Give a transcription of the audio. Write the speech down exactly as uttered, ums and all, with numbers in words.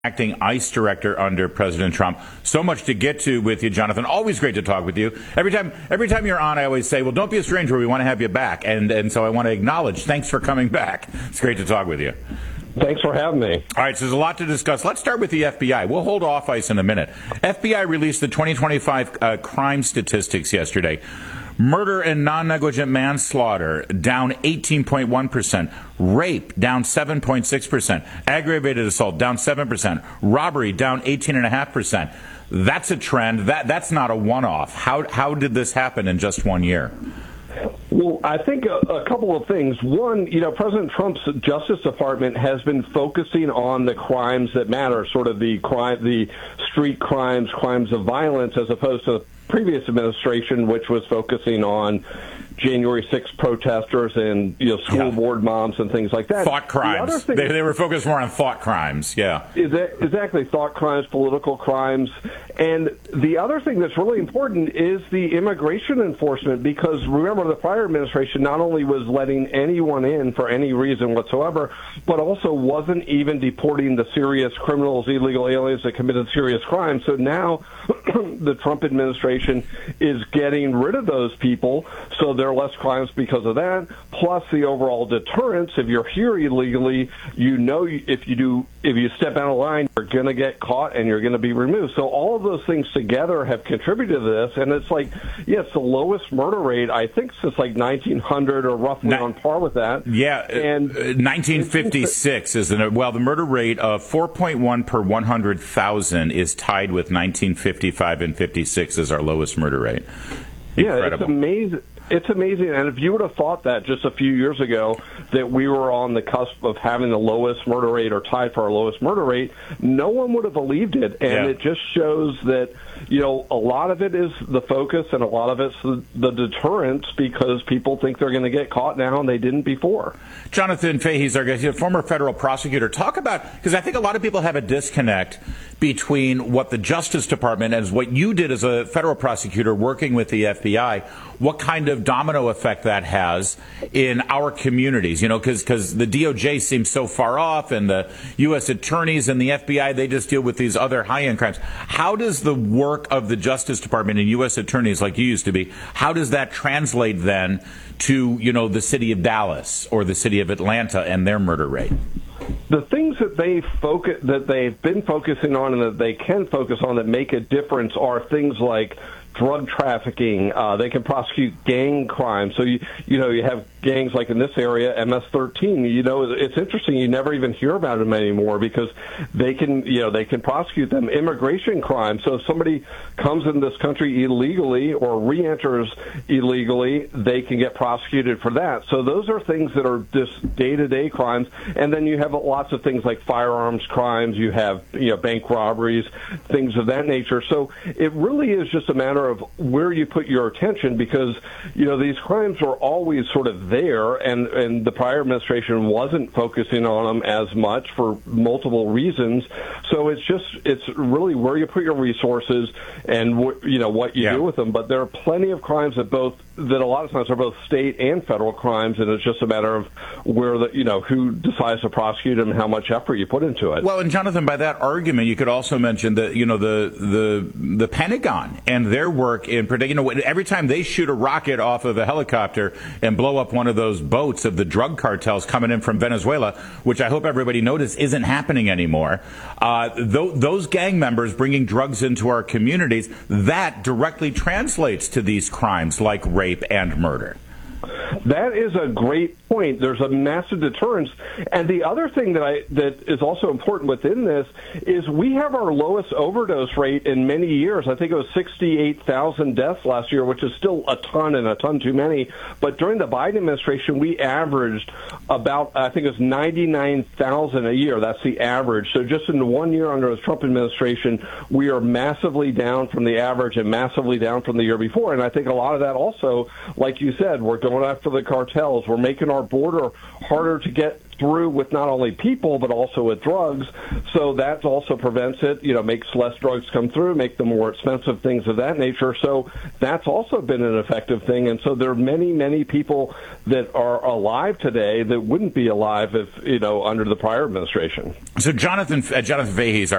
acting ICE director under President Trump. So much to get to with you, Jonathan. Always great to talk with you. Every time every time you're on, I always say, well, don't be a stranger. We want to have you back. And, and so I want to acknowledge, thanks for coming back. It's great to talk with you. Thanks for having me. All right, so there's a lot to discuss. Let's start with the F B I. We'll hold off ICE in a minute. F B I released the twenty twenty-five uh, crime statistics yesterday. Murder and non-negligent manslaughter down eighteen point one percent. Rape down seven point six percent. Aggravated assault down seven percent. Robbery down eighteen point five percent. That's a trend. That That's not a one-off. How, how did this happen in just one year? Well, I think a, a couple of things. One, you know, President Trump's Justice Department has been focusing on the crimes that matter, sort of the crime, the street crimes, crimes of violence, as opposed to the previous administration, which was focusing on January sixth protesters and, you know, school yeah. board moms and things like that. Thought crimes. The they, they were focused more on thought crimes, yeah. Exactly, thought crimes, political crimes. And the other thing that's really important is the immigration enforcement, because remember, the prior administration not only was letting anyone in for any reason whatsoever, but also wasn't even deporting the serious criminals, illegal aliens that committed serious crimes. So now the Trump administration is getting rid of those people, so there are less crimes because of that, plus the overall deterrence. If you're here illegally, you know if you do, if you step out of line, you're going to get caught and you're going to be removed. So all of those things together have contributed to this, and it's like, yeah, it's the lowest murder rate, I think, since like nineteen hundred or roughly Na- on par with that. Yeah, and uh, nineteen fifty-six is the, well, the murder rate of four point one per one hundred thousand is tied with nineteen fifty-five and fifty-six as our lowest murder rate. Incredible. Yeah, it's amazing. It's amazing, and if you would have thought that just a few years ago, that we were on the cusp of having the lowest murder rate or tied for our lowest murder rate, no one would have believed it. And yeah. it just shows that, you know, a lot of it is the focus and a lot of it's the, the deterrence, because people think they're going to get caught now and they didn't before. Jonathan Fahey's our guest, former federal prosecutor. Talk about, because I think a lot of people have a disconnect between what the Justice Department and what you did as a federal prosecutor working with the F B I, what kind of domino effect that has in our communities, you know, because because the D O J seems so far off, and the U S attorneys and the F B I, they just deal with these other high-end crimes. How does the work of the Justice Department and U S attorneys, like you used to be, how does that translate then to, you know, the city of Dallas or the city of Atlanta and their murder rate? The things that they focus, that they've been focusing on and that they can focus on that make a difference are things like drug trafficking. Uh, they can prosecute gang crime. So, you you know, you have gangs like in this area, M S thirteen. You know, it's interesting. You never even hear about them anymore because they can, you know, they can prosecute them. Immigration crime. So if somebody comes in this country illegally or re-enters illegally, they can get prosecuted for that. So those are things that are just day-to-day crimes. And then you have lots of things like firearms crimes. You have, you know, bank robberies, things of that nature. So it really is just a matter of where you put your attention, because, you know, these crimes were always sort of there, and, and the prior administration wasn't focusing on them as much for multiple reasons. So it's just, it's really where you put your resources and, you know, what you yeah. do with them. But there are plenty of crimes that both, that a lot of times are both state and federal crimes, and it's just a matter of where the, you know, who decides to prosecute them and how much effort you put into it. Well, and Jonathan, by that argument, you could also mention that, you know, the, the, the Pentagon and their work in particular, you know, every time they shoot a rocket off of a helicopter and blow up one of those boats of the drug cartels coming in from Venezuela, which I hope everybody noticed isn't happening anymore, uh, th- those gang members bringing drugs into our communities, that directly translates to these crimes like rape and murder. That is a great point. There's a massive deterrence. And the other thing that I that is also important within this is we have our lowest overdose rate in many years. I think it was sixty-eight thousand deaths last year, which is still a ton and a ton too many. But during the Biden administration, we averaged about, I think it was ninety-nine thousand a year. That's the average. So just in one year under the Trump administration, we are massively down from the average and massively down from the year before. And I think a lot of that also, like you said, we're going after for the cartels. We're making our border harder to get through with not only people but also with drugs. So that also prevents it, you know, makes less drugs come through, make them more expensive, things of that nature. So that's also been an effective thing. And so there are many, many people that are alive today that wouldn't be alive if, you know, under the prior administration. So Jonathan, uh, Jonathan Fahey is our